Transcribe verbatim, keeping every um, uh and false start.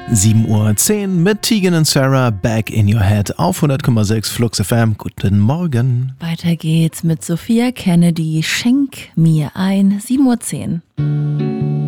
sieben Uhr zehn mit Tegan und Sarah, Back in Your Head auf hundert Komma sechs Flux F M. Guten Morgen. Weiter geht's mit Sophia Kennedy, Schenk mir ein, sieben Uhr zehn.